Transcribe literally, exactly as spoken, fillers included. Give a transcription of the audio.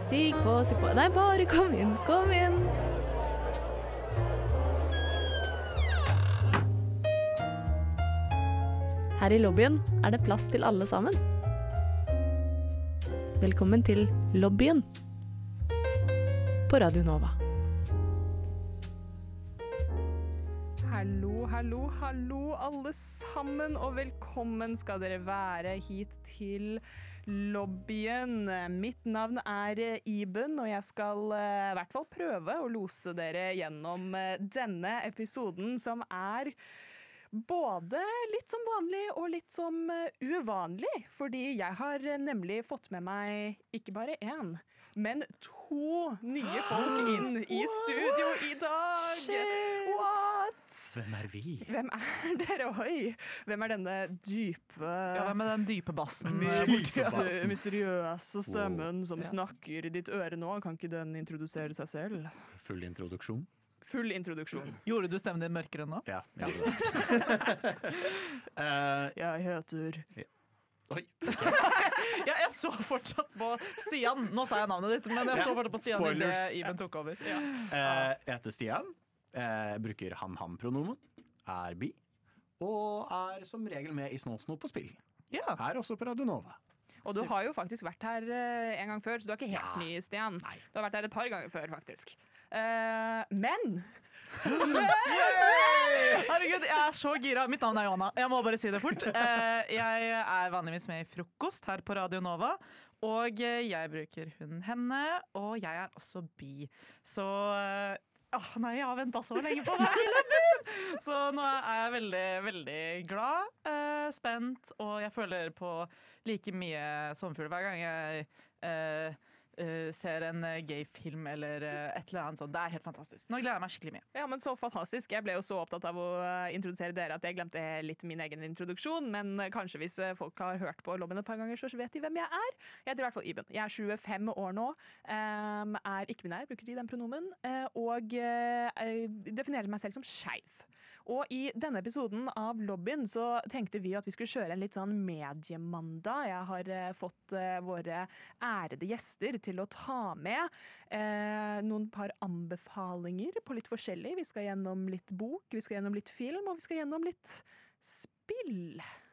Stig på, stig på. Nei, bare kom inn, kom inn. Her i lobbyen er det plass til alle sammen. Velkommen til lobbyen på Radio Nova. Hallo, hallo, hallo alle sammen, og velkommen skal dere være hit til lobbyen. Mitt navn er Iben, og jeg skal uh, i hvert fall prøve å lose dere gjennom uh, denne episoden, som er både litt som vanlig og litt som uh, uvanlig, fordi jeg har uh, nemlig fått med meg ikke bare én, men to nye folk inn i studio i dag. Shit. What? Hvem er vi? Hvem er dere? Oi! Hvem er denne dype, Ja, hvem er den dype bassen? mystiske, bassen? mysteriøse stemmen som Ja. snakker i ditt øre nå? Kan ikke den introdusere seg selv? Full introduksjon? Full introduksjon. Gjorde du stemmen din mørkere nå? Ja. ja. uh, Jeg heter oi. Ja, jeg så fortsatt på Stian. Nå sa jeg navnet ditt, men jeg så fortsatt på Stian idet Spoilers. Iben tok over. Ja. Uh, jeg heter Stian. Uh, bruker han-ham-pronomen. Er bi. Og er som regel med i Snå Snå på spill. Ja. Her også på Radio Nova. Og du har jo faktisk vært her eh, en gang før, så du er ikke helt Ja. ny, Stian. Nei. Du har vært her et par ganger før, faktisk. Eh, men Herregud, jeg er så gira. Mitt navn er Johanna. Jeg må bare si det fort. Eh, Jeg er vanligvis med i Frokost her på Radio Nova. Og eh, jeg bruker hun henne, og jeg er også bi. Så eh, Åh, nei, jeg har venta så lenge på å være i lobbyen! Så nå er jeg veldig, veldig glad, eh, spent, og jeg føler på like mye sommerfugl hver gang jeg eh, eh, ser en eh, gay film eller eh, et eller annet sånt. Det er helt fantastisk. Nå gleder jeg meg skikkelig mye. Ja, men så fantastisk. Jeg ble jo så opptatt av å eh, introdusere dere at jeg glemte litt min egen introduksjon, men eh, kanskje hvis eh, folk har hørt på lobbyen et par ganger, så vet de hvem jeg er. Jeg heter i hvert fall Iben. Jeg er tjuefem år nå, um, er ikke-binær, bruker de den pronomen, eh, og eh, definerer meg selv som skeiv. Og i denne episoden av lobbyen så tenkte vi at vi skulle kjøre en litt sånn mediemandag. Jeg har eh, fått eh, våre ærede gjester til å ta med eh, noen par anbefalinger på litt forskjellig. Vi skal gjennom litt bok, vi skal gjennom litt film, og vi skal gjennom litt spill.